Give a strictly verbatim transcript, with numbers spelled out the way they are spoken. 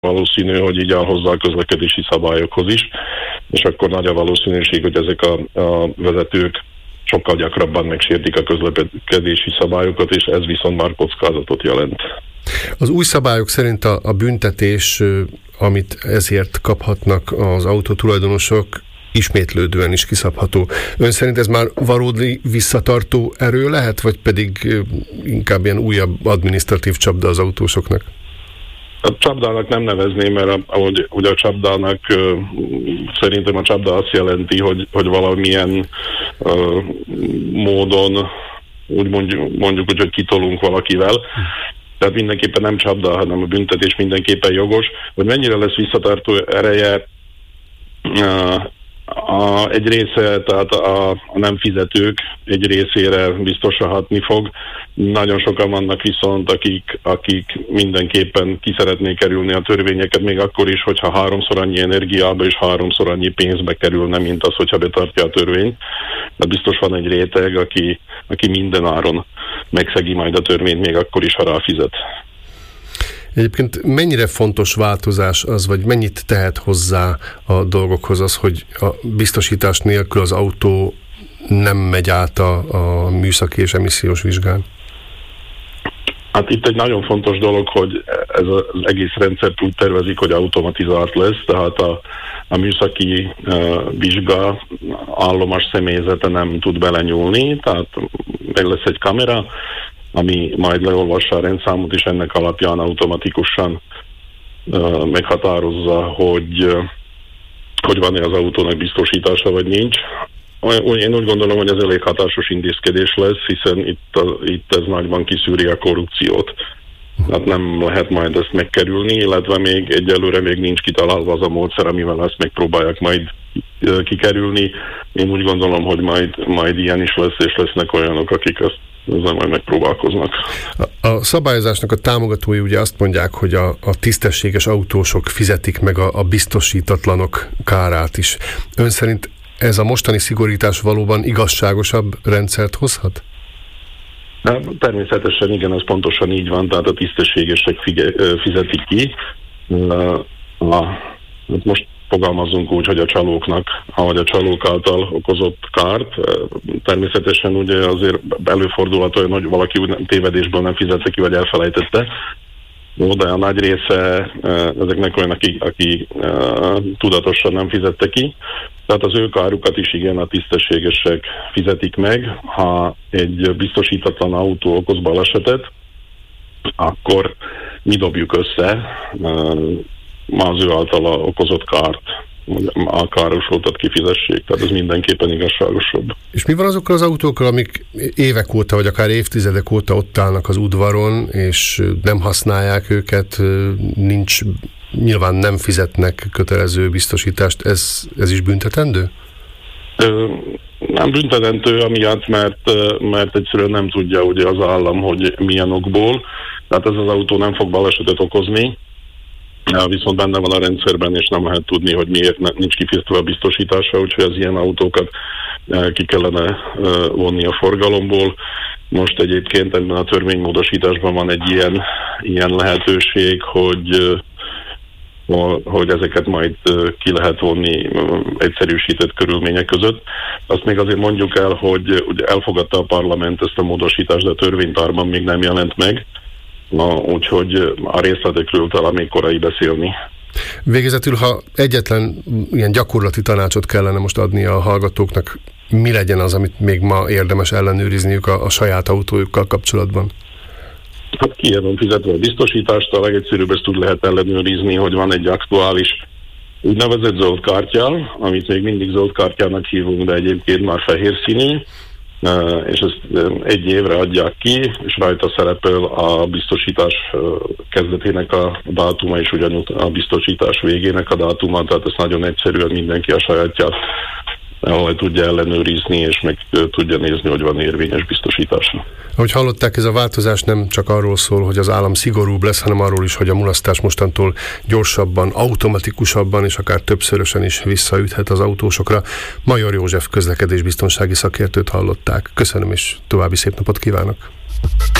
valószínű, hogy így áll hozzá a közlekedési szabályokhoz is, és akkor nagy a valószínűség, hogy ezek a, a vezetők sokkal gyakrabban megsértik a közlekedési szabályokat, és ez viszont már kockázatot jelent. Az új szabályok szerint a, a büntetés, amit ezért kaphatnak az autótulajdonosok, ismétlődően is kiszabható. Ön szerint ez már valódi visszatartó erő lehet, vagy pedig inkább ilyen újabb adminisztratív csapda az autósoknak? A csapdának nem nevezném, mert ahogy ugye a csapdának szerintem a csapda azt jelenti, hogy, hogy valamilyen uh, módon úgy mondjuk, mondjuk úgy, hogy kitolunk valakivel. Tehát mindenképpen nem csapda, hanem a büntetés mindenképpen jogos. Hogy mennyire lesz visszatartó ereje, uh, A, egy része, tehát a, a nem fizetők egy részére biztosan hatni fog. Nagyon sokan vannak viszont, akik, akik mindenképpen ki szeretnék kerülni a törvényeket, még akkor is, hogyha háromszor annyi energiába és háromszor annyi pénzbe kerülne, mint az, hogyha betartja a törvényt. De biztos van egy réteg, aki, aki minden áron megszegi majd a törvényt, még akkor is, ha ráfizet. Egyébként mennyire fontos változás az, vagy mennyit tehet hozzá a dolgokhoz az, hogy a biztosítás nélkül az autó nem megy át a, a műszaki és emissziós vizsgán? Hát itt egy nagyon fontos dolog, hogy ez az egész rendszert úgy tervezik, hogy automatizált lesz, tehát a, a műszaki uh, vizsga állomás személyzete nem tud belenyúlni, tehát meg lesz egy kamera, ami majd leolvassa a rendszámot, és ennek alapján automatikusan uh, meghatározza, hogy, uh, hogy van-e az autónak biztosítása, vagy nincs. Én úgy gondolom, hogy ez elég hatásos intézkedés lesz, hiszen itt, a, itt ez nagyban kiszűri a korrupciót. Hát nem lehet majd ezt megkerülni, illetve még egyelőre még nincs kitalálva az a módszer, amivel ezt megpróbálják majd kikerülni. Én úgy gondolom, hogy majd, majd ilyen is lesz, és lesznek olyanok, akik ezt ezzel majd megpróbálkoznak. A, a szabályozásnak a támogatói ugye azt mondják, hogy a, a tisztességes autósok fizetik meg a, a biztosítatlanok kárát is. Ön szerint ez a mostani szigorítás valóban igazságosabb rendszert hozhat? De természetesen igen, ez pontosan így van, tehát a tisztességesek fizetik ki. A, most fogalmazzunk úgy, hogy a csalóknak, ahogy a csalók által okozott kárt. Természetesen ugye azért előfordulhat olyan, hogy valaki úgy tévedésből nem fizette ki, vagy elfelejtette. De a nagy része ezeknek olyan, aki, aki tudatosan nem fizette ki. Tehát az ő kárukat is igen, a tisztességesek fizetik meg. Ha egy biztosítatlan autó okoz balesetet, akkor mi dobjuk össze az ő által okozott kárt, a károsultat kifizessék, tehát ez mindenképpen igazságosabb. És mi van azokkal az autókkal, amik évek óta, vagy akár évtizedek óta ott állnak az udvaron, és nem használják őket, nincs, nyilván nem fizetnek kötelező biztosítást, ez, ez is büntetendő? Ö, nem büntetendő, amiatt, mert, mert egyszerűen nem tudja ugye az állam, hogy milyen okból, tehát ez az autó nem fog balesetet okozni, viszont benne van a rendszerben, és nem lehet tudni, hogy miért nincs kifizetve a biztosítása, úgyhogy az ilyen autókat ki kellene vonni a forgalomból. Most egyébként ebben a törvénymódosításban van egy ilyen, ilyen lehetőség, hogy, hogy ezeket majd ki lehet vonni egyszerűsített körülmények között. Azt még azért mondjuk el, hogy ugye elfogadta a parlament ezt a módosítást, de a törvénytárban még nem jelent meg. Na, úgyhogy a részletekről talán még korai beszélni. Végezetül, ha egyetlen ilyen gyakorlati tanácsot kellene most adni a hallgatóknak, mi legyen az, amit még ma érdemes ellenőrizniük a, a saját autójukkal kapcsolatban? Hát ki van fizetve a biztosítást, a legegyszerűbb ezt úgy lehet ellenőrizni, hogy van egy aktuális úgynevezett zöld kártya, amit még mindig zöld kártyának hívunk, de egyébként már fehér színű, és ezt egy évre adják ki, és rajta szerepel a biztosítás kezdetének a dátuma, és ugyanúgy a biztosítás végének a dátuma, tehát ez nagyon egyszerűen mindenki a sajátját ahol tudja ellenőrizni, és meg tudja nézni, hogy van érvényes biztosítása. Ahogy hallották, ez a változás nem csak arról szól, hogy az állam szigorúbb lesz, hanem arról is, hogy a mulasztás mostantól gyorsabban, automatikusabban és akár többszörösen is visszaüthet az autósokra. Major József közlekedésbiztonsági szakértőt hallották. Köszönöm, és további szép napot kívánok!